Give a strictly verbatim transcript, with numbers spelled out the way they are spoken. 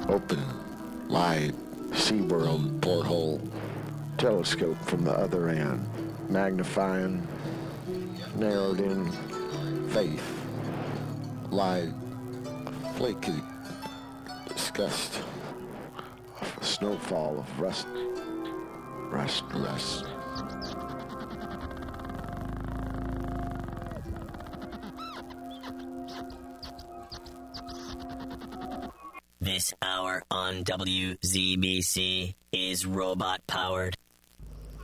Open, live, SeaWorld porthole. Telescope from the other end. Magnifying, narrowed in faith. Live, flaky, disgust. A snowfall of rust. Rust, rust. This hour on W Z B C is robot-powered.